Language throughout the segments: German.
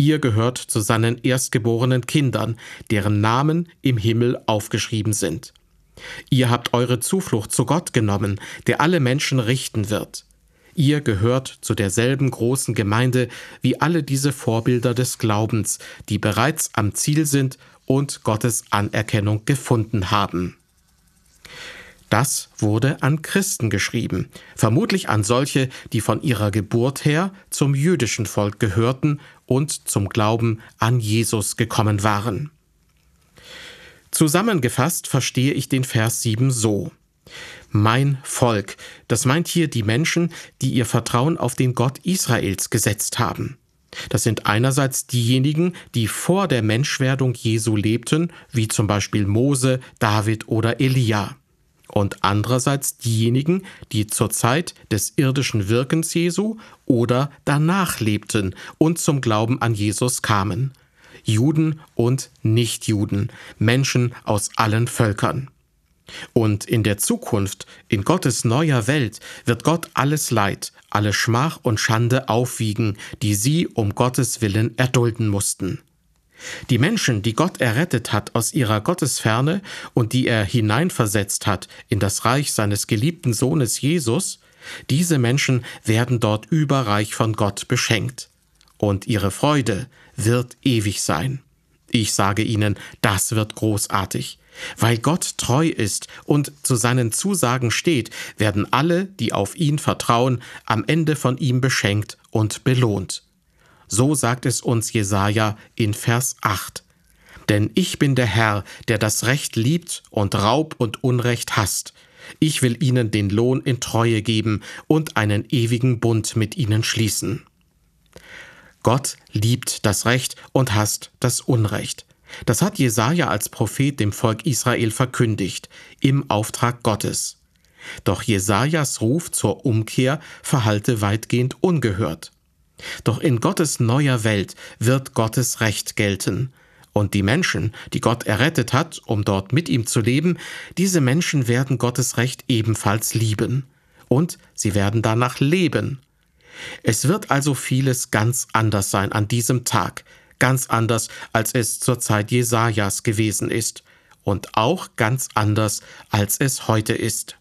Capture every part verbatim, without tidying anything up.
Ihr gehört zu seinen erstgeborenen Kindern, deren Namen im Himmel aufgeschrieben sind. Ihr habt eure Zuflucht zu Gott genommen, der alle Menschen richten wird. Ihr gehört zu derselben großen Gemeinde wie alle diese Vorbilder des Glaubens, die bereits am Ziel sind und Gottes Anerkennung gefunden haben. Das wurde an Christen geschrieben, vermutlich an solche, die von ihrer Geburt her zum jüdischen Volk gehörten und zum Glauben an Jesus gekommen waren. Zusammengefasst verstehe ich den Vers sieben so: Mein Volk, das meint hier die Menschen, die ihr Vertrauen auf den Gott Israels gesetzt haben. Das sind einerseits diejenigen, die vor der Menschwerdung Jesu lebten, wie zum Beispiel Mose, David oder Elia. Und andererseits diejenigen, die zur Zeit des irdischen Wirkens Jesu oder danach lebten und zum Glauben an Jesus kamen. Juden und Nichtjuden, Menschen aus allen Völkern. Und in der Zukunft, in Gottes neuer Welt, wird Gott alles Leid, alle Schmach und Schande aufwiegen, die sie um Gottes Willen erdulden mussten. Die Menschen, die Gott errettet hat aus ihrer Gottesferne und die er hineinversetzt hat in das Reich seines geliebten Sohnes Jesus, diese Menschen werden dort überreich von Gott beschenkt. Und ihre Freude wird ewig sein. Ich sage Ihnen, das wird großartig. Weil Gott treu ist und zu seinen Zusagen steht, werden alle, die auf ihn vertrauen, am Ende von ihm beschenkt und belohnt. So sagt es uns Jesaja in Vers acht. Denn ich bin der Herr, der das Recht liebt und Raub und Unrecht hasst. Ich will ihnen den Lohn in Treue geben und einen ewigen Bund mit ihnen schließen. Gott liebt das Recht und hasst das Unrecht. Das hat Jesaja als Prophet dem Volk Israel verkündigt, im Auftrag Gottes. Doch Jesajas Ruf zur Umkehr verhallte weitgehend ungehört. Doch in Gottes neuer Welt wird Gottes Recht gelten. Und die Menschen, die Gott errettet hat, um dort mit ihm zu leben, diese Menschen werden Gottes Recht ebenfalls lieben. Und sie werden danach leben. Es wird also vieles ganz anders sein an diesem Tag, ganz anders, als es zur Zeit Jesajas gewesen ist. Und auch ganz anders, als es heute ist.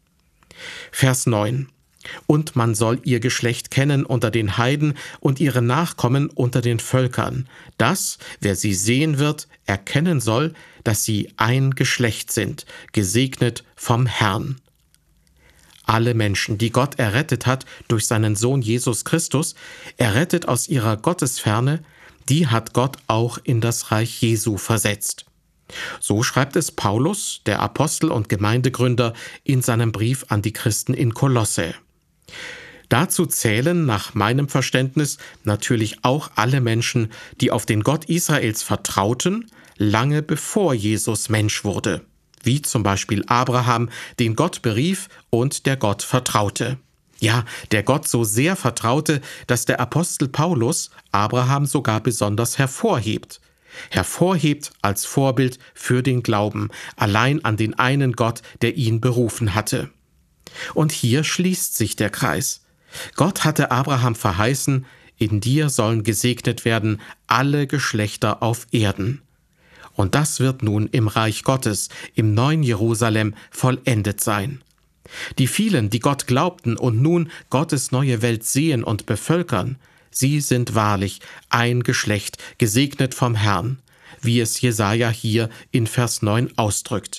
Vers neun. Und man soll ihr Geschlecht kennen unter den Heiden und ihre Nachkommen unter den Völkern, dass, wer sie sehen wird, erkennen soll, dass sie ein Geschlecht sind, gesegnet vom Herrn. Alle Menschen, die Gott errettet hat durch seinen Sohn Jesus Christus, errettet aus ihrer Gottesferne, die hat Gott auch in das Reich Jesu versetzt. So schreibt es Paulus, der Apostel und Gemeindegründer, in seinem Brief an die Christen in Kolosse. Dazu zählen nach meinem Verständnis natürlich auch alle Menschen, die auf den Gott Israels vertrauten, lange bevor Jesus Mensch wurde, wie zum Beispiel Abraham, den Gott berief und der Gott vertraute. Ja, der Gott so sehr vertraute, dass der Apostel Paulus Abraham sogar besonders hervorhebt. Hervorhebt als Vorbild für den Glauben, allein an den einen Gott, der ihn berufen hatte. Und hier schließt sich der Kreis. Gott hatte Abraham verheißen, in dir sollen gesegnet werden alle Geschlechter auf Erden. Und das wird nun im Reich Gottes, im neuen Jerusalem, vollendet sein. Die vielen, die Gott glaubten und nun Gottes neue Welt sehen und bevölkern, sie sind wahrlich ein Geschlecht, gesegnet vom Herrn, wie es Jesaja hier in Vers neun ausdrückt.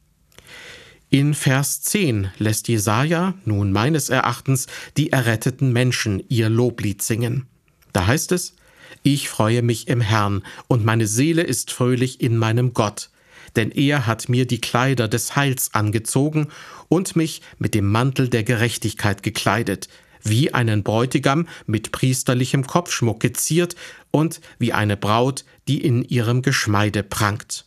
In Vers zehn lässt Jesaja nun meines Erachtens die erretteten Menschen ihr Loblied singen. Da heißt es: Ich freue mich im Herrn, und meine Seele ist fröhlich in meinem Gott, denn er hat mir die Kleider des Heils angezogen und mich mit dem Mantel der Gerechtigkeit gekleidet, wie einen Bräutigam mit priesterlichem Kopfschmuck geziert und wie eine Braut, die in ihrem Geschmeide prangt.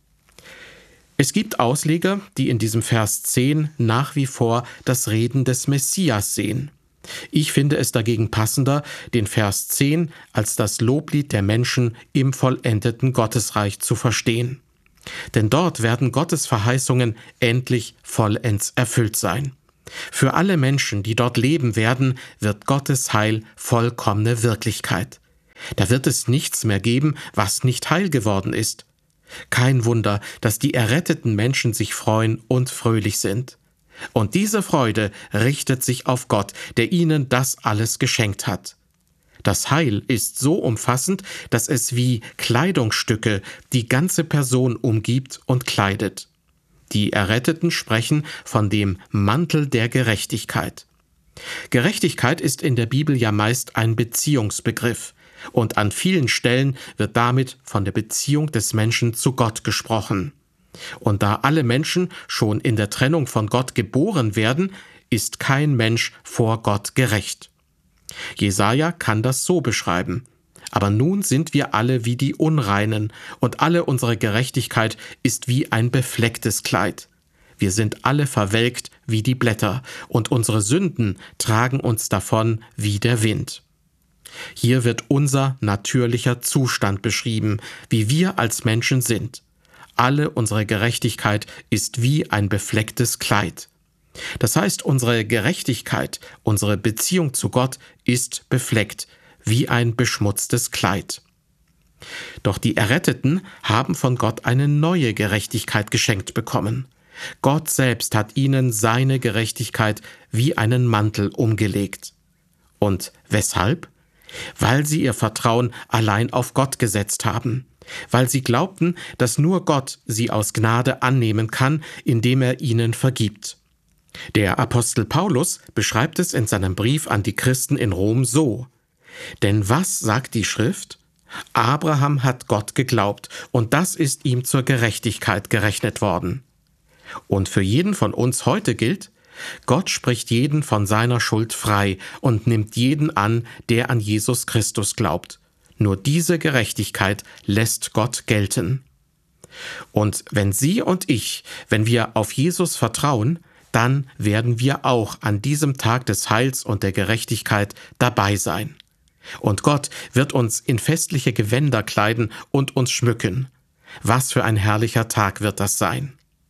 Es gibt Ausleger, die in diesem Vers zehn nach wie vor das Reden des Messias sehen. Ich finde es dagegen passender, den Vers zehn als das Loblied der Menschen im vollendeten Gottesreich zu verstehen. Denn dort werden Gottes Verheißungen endlich vollends erfüllt sein. Für alle Menschen, die dort leben werden, wird Gottes Heil vollkommene Wirklichkeit. Da wird es nichts mehr geben, was nicht heil geworden ist. Kein Wunder, dass die erretteten Menschen sich freuen und fröhlich sind. Und diese Freude richtet sich auf Gott, der ihnen das alles geschenkt hat. Das Heil ist so umfassend, dass es wie Kleidungsstücke die ganze Person umgibt und kleidet. Die Erretteten sprechen von dem Mantel der Gerechtigkeit. Gerechtigkeit ist in der Bibel ja meist ein Beziehungsbegriff, und an vielen Stellen wird damit von der Beziehung des Menschen zu Gott gesprochen. Und da alle Menschen schon in der Trennung von Gott geboren werden, ist kein Mensch vor Gott gerecht. Jesaja kann das so beschreiben: Aber nun sind wir alle wie die Unreinen, und alle unsere Gerechtigkeit ist wie ein beflecktes Kleid. Wir sind alle verwelkt wie die Blätter, und unsere Sünden tragen uns davon wie der Wind. Hier wird unser natürlicher Zustand beschrieben, wie wir als Menschen sind. Alle unsere Gerechtigkeit ist wie ein beflecktes Kleid. Das heißt, unsere Gerechtigkeit, unsere Beziehung zu Gott ist befleckt, wie ein beschmutztes Kleid. Doch die Erretteten haben von Gott eine neue Gerechtigkeit geschenkt bekommen. Gott selbst hat ihnen seine Gerechtigkeit wie einen Mantel umgelegt. Und weshalb? Weil sie ihr Vertrauen allein auf Gott gesetzt haben. Weil sie glaubten, dass nur Gott sie aus Gnade annehmen kann, indem er ihnen vergibt. Der Apostel Paulus beschreibt es in seinem Brief an die Christen in Rom so: Denn was sagt die Schrift? Abraham hat Gott geglaubt, und das ist ihm zur Gerechtigkeit gerechnet worden. Und für jeden von uns heute gilt: Gott spricht jeden von seiner Schuld frei und nimmt jeden an, der an Jesus Christus glaubt. Nur diese Gerechtigkeit lässt Gott gelten. Und wenn Sie und ich, wenn wir auf Jesus vertrauen, dann werden wir auch an diesem Tag des Heils und der Gerechtigkeit dabei sein. Und Gott wird uns in festliche Gewänder kleiden und uns schmücken. Was für ein herrlicher Tag wird das sein!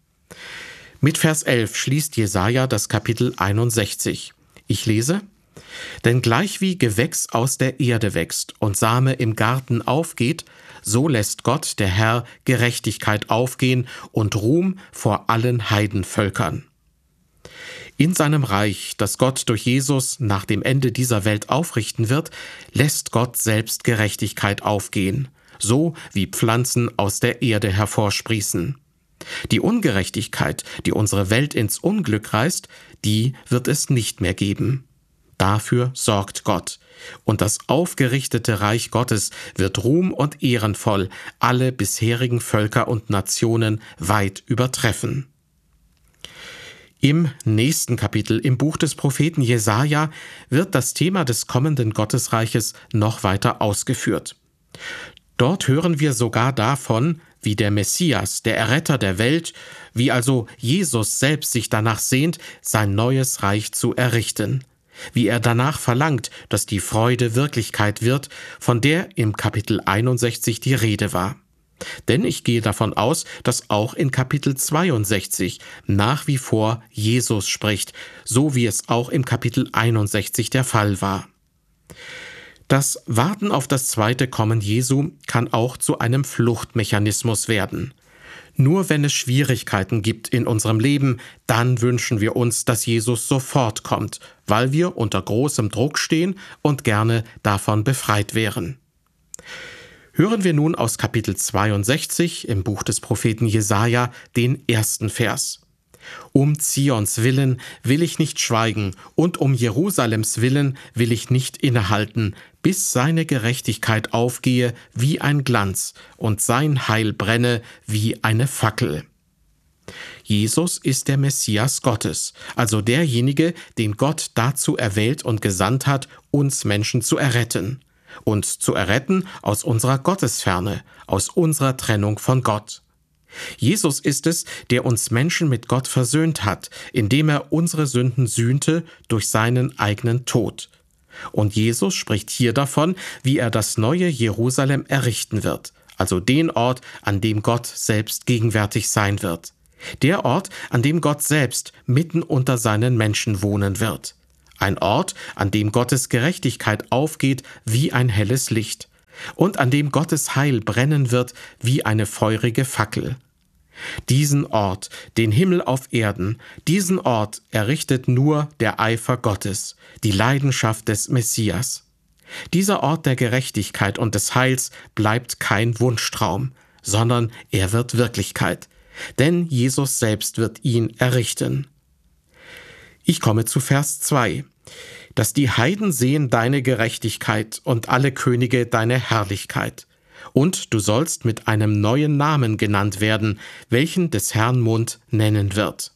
Mit Vers elf schließt Jesaja das Kapitel einundsechzig. Ich lese: Denn gleich wie Gewächs aus der Erde wächst und Same im Garten aufgeht, so lässt Gott, der Herr, Gerechtigkeit aufgehen und Ruhm vor allen Heidenvölkern. In seinem Reich, das Gott durch Jesus nach dem Ende dieser Welt aufrichten wird, lässt Gott selbst Gerechtigkeit aufgehen, so wie Pflanzen aus der Erde hervorsprießen. Die Ungerechtigkeit, die unsere Welt ins Unglück reißt, die wird es nicht mehr geben. Dafür sorgt Gott. Und das aufgerichtete Reich Gottes wird ruhm- und ehrenvoll alle bisherigen Völker und Nationen weit übertreffen. Im nächsten Kapitel im Buch des Propheten Jesaja wird das Thema des kommenden Gottesreiches noch weiter ausgeführt. Dort hören wir sogar davon, wie der Messias, der Erretter der Welt, wie also Jesus selbst sich danach sehnt, sein neues Reich zu errichten. Wie er danach verlangt, dass die Freude Wirklichkeit wird, von der im Kapitel einundsechzig die Rede war. Denn ich gehe davon aus, dass auch in Kapitel zweiundsechzig nach wie vor Jesus spricht, so wie es auch im Kapitel einundsechzig der Fall war. Das Warten auf das zweite Kommen Jesu kann auch zu einem Fluchtmechanismus werden. Nur wenn es Schwierigkeiten gibt in unserem Leben, dann wünschen wir uns, dass Jesus sofort kommt, weil wir unter großem Druck stehen und gerne davon befreit wären. Hören wir nun aus Kapitel zweiundsechzig im Buch des Propheten Jesaja den ersten Vers. Um Zions willen will ich nicht schweigen und um Jerusalems willen will ich nicht innehalten, bis seine Gerechtigkeit aufgehe wie ein Glanz und sein Heil brenne wie eine Fackel. Jesus ist der Messias Gottes, also derjenige, den Gott dazu erwählt und gesandt hat, uns Menschen zu erretten. Uns zu erretten aus unserer Gottesferne, aus unserer Trennung von Gott. Jesus ist es, der uns Menschen mit Gott versöhnt hat, indem er unsere Sünden sühnte durch seinen eigenen Tod. Und Jesus spricht hier davon, wie er das neue Jerusalem errichten wird, also den Ort, an dem Gott selbst gegenwärtig sein wird. Der Ort, an dem Gott selbst mitten unter seinen Menschen wohnen wird. Ein Ort, an dem Gottes Gerechtigkeit aufgeht wie ein helles Licht, und an dem Gottes Heil brennen wird wie eine feurige Fackel. Diesen Ort, den Himmel auf Erden, diesen Ort errichtet nur der Eifer Gottes, die Leidenschaft des Messias. Dieser Ort der Gerechtigkeit und des Heils bleibt kein Wunschtraum, sondern er wird Wirklichkeit, denn Jesus selbst wird ihn errichten. Ich komme zu Vers zwei. Dass die Heiden sehen deine Gerechtigkeit und alle Könige deine Herrlichkeit. Und du sollst mit einem neuen Namen genannt werden, welchen des Herrn Mund nennen wird.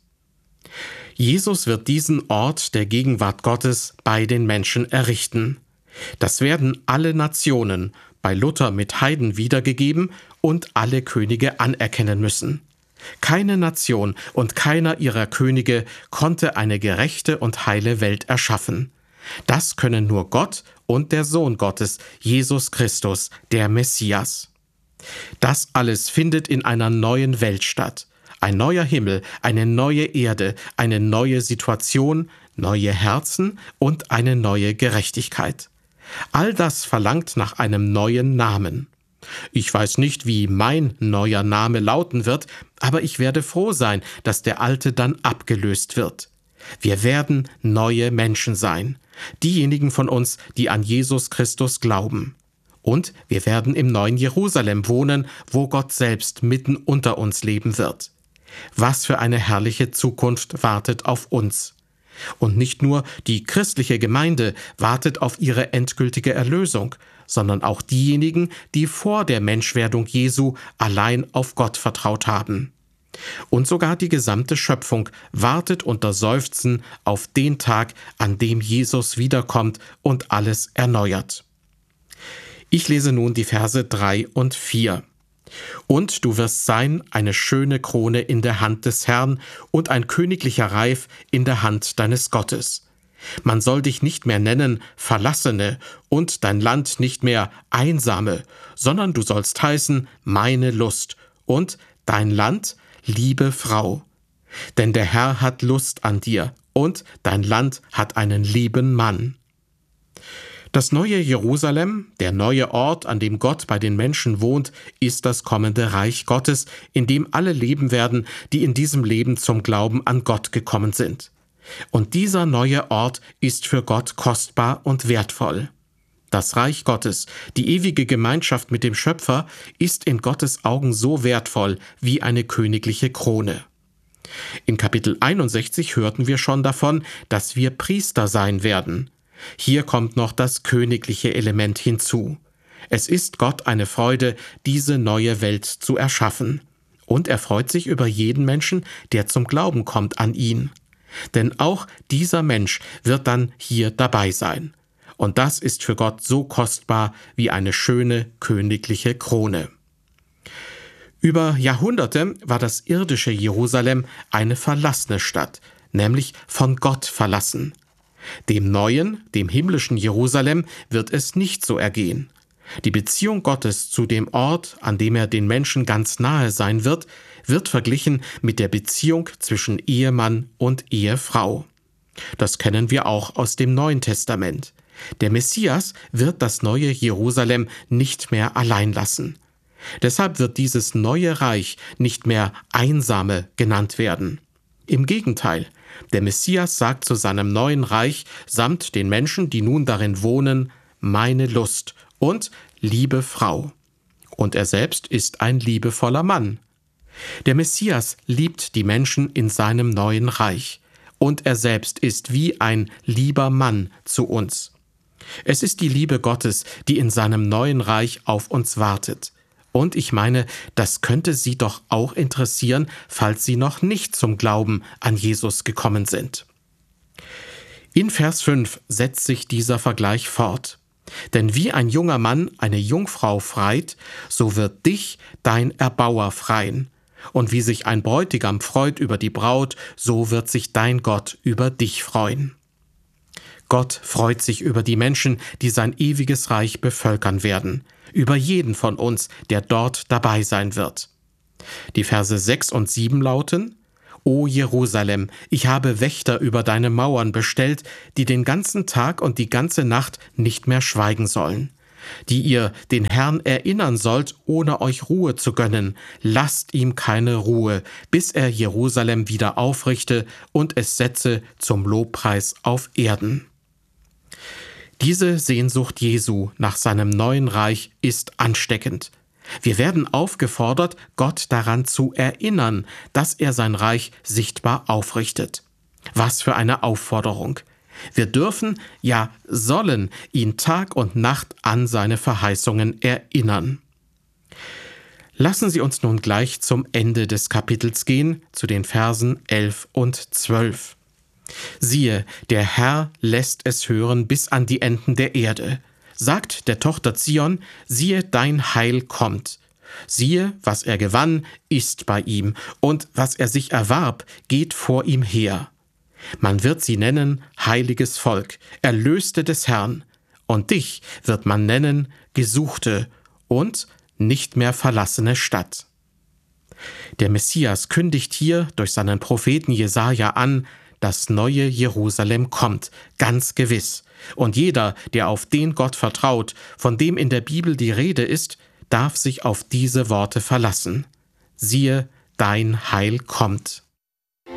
Jesus wird diesen Ort der Gegenwart Gottes bei den Menschen errichten. Das werden alle Nationen, bei Luther mit Heiden wiedergegeben, und alle Könige anerkennen müssen. Keine Nation und keiner ihrer Könige konnte eine gerechte und heile Welt erschaffen. Das können nur Gott und der Sohn Gottes, Jesus Christus, der Messias. Das alles findet in einer neuen Welt statt. Ein neuer Himmel, eine neue Erde, eine neue Situation, neue Herzen und eine neue Gerechtigkeit. All das verlangt nach einem neuen Namen. Ich weiß nicht, wie mein neuer Name lauten wird, aber ich werde froh sein, dass der alte dann abgelöst wird. Wir werden neue Menschen sein, diejenigen von uns, die an Jesus Christus glauben. Und wir werden im neuen Jerusalem wohnen, wo Gott selbst mitten unter uns leben wird. Was für eine herrliche Zukunft wartet auf uns. Und nicht nur die christliche Gemeinde wartet auf ihre endgültige Erlösung, sondern auch diejenigen, die vor der Menschwerdung Jesu allein auf Gott vertraut haben. Und sogar die gesamte Schöpfung wartet unter Seufzen auf den Tag, an dem Jesus wiederkommt und alles erneuert. Ich lese nun die Verse drei und vier. Und du wirst sein eine schöne Krone in der Hand des Herrn und ein königlicher Reif in der Hand deines Gottes. Man soll dich nicht mehr nennen Verlassene und dein Land nicht mehr Einsame, sondern du sollst heißen meine Lust und dein Land liebe Frau. Denn der Herr hat Lust an dir und dein Land hat einen lieben Mann. Das neue Jerusalem, der neue Ort, an dem Gott bei den Menschen wohnt, ist das kommende Reich Gottes, in dem alle leben werden, die in diesem Leben zum Glauben an Gott gekommen sind. Und dieser neue Ort ist für Gott kostbar und wertvoll. Das Reich Gottes, die ewige Gemeinschaft mit dem Schöpfer, ist in Gottes Augen so wertvoll wie eine königliche Krone. In Kapitel einundsechzig hörten wir schon davon, dass wir Priester sein werden. Hier kommt noch das königliche Element hinzu. Es ist Gott eine Freude, diese neue Welt zu erschaffen. Und er freut sich über jeden Menschen, der zum Glauben kommt an ihn. Denn auch dieser Mensch wird dann hier dabei sein. Und das ist für Gott so kostbar wie eine schöne königliche Krone. Über Jahrhunderte war das irdische Jerusalem eine verlassene Stadt, nämlich von Gott verlassen. Dem neuen, dem himmlischen Jerusalem wird es nicht so ergehen. Die Beziehung Gottes zu dem Ort, an dem er den Menschen ganz nahe sein wird, wird verglichen mit der Beziehung zwischen Ehemann und Ehefrau. Das kennen wir auch aus dem Neuen Testament. Der Messias wird das neue Jerusalem nicht mehr allein lassen. Deshalb wird dieses neue Reich nicht mehr Einsame genannt werden. Im Gegenteil, der Messias sagt zu seinem neuen Reich samt den Menschen, die nun darin wohnen, meine Lust und liebe Frau. Und er selbst ist ein liebevoller Mann. Der Messias liebt die Menschen in seinem neuen Reich. Und er selbst ist wie ein lieber Mann zu uns. Es ist die Liebe Gottes, die in seinem neuen Reich auf uns wartet. Und ich meine, das könnte Sie doch auch interessieren, falls Sie noch nicht zum Glauben an Jesus gekommen sind. In Vers fünf setzt sich dieser Vergleich fort. Denn wie ein junger Mann eine Jungfrau freit, so wird dich dein Erbauer freien. Und wie sich ein Bräutigam freut über die Braut, so wird sich dein Gott über dich freuen. Gott freut sich über die Menschen, die sein ewiges Reich bevölkern werden, über jeden von uns, der dort dabei sein wird. Die Verse sechs und sieben lauten: O Jerusalem, ich habe Wächter über deine Mauern bestellt, die den ganzen Tag und die ganze Nacht nicht mehr schweigen sollen. die ihr den Herrn erinnern sollt, ohne euch Ruhe zu gönnen. Lasst ihm keine Ruhe, bis er Jerusalem wieder aufrichte und es setze zum Lobpreis auf Erden. Diese Sehnsucht Jesu nach seinem neuen Reich ist ansteckend. Wir werden aufgefordert, Gott daran zu erinnern, dass er sein Reich sichtbar aufrichtet. Was für eine Aufforderung! Wir dürfen, ja sollen, ihn Tag und Nacht an seine Verheißungen erinnern. Lassen Sie uns nun gleich zum Ende des Kapitels gehen, zu den Versen elf und zwölf. Siehe, der Herr lässt es hören bis an die Enden der Erde. Sagt der Tochter Zion, siehe, dein Heil kommt. Siehe, was er gewann, ist bei ihm, und was er sich erwarb, geht vor ihm her. Man wird sie nennen heiliges Volk, Erlöste des Herrn, und dich wird man nennen Gesuchte und nicht mehr verlassene Stadt. Der Messias kündigt hier durch seinen Propheten Jesaja an, das neue Jerusalem kommt, ganz gewiss. Und jeder, der auf den Gott vertraut, von dem in der Bibel die Rede ist, darf sich auf diese Worte verlassen. Siehe, dein Heil kommt.